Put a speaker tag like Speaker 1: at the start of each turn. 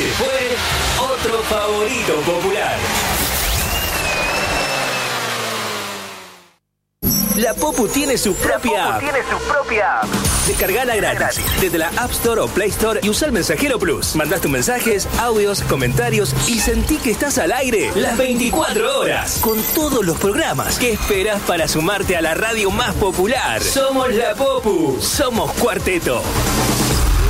Speaker 1: Este fue otro favorito popular. La Popu tiene su propia app. Descargala gratis desde la App Store o Play Store y usa el Mensajero Plus. Mandás tus mensajes, audios, comentarios y sentí que estás al aire las 24 horas con todos los programas. ¿Qué esperás para sumarte a la radio más popular? Somos la Popu, somos Cuarteto.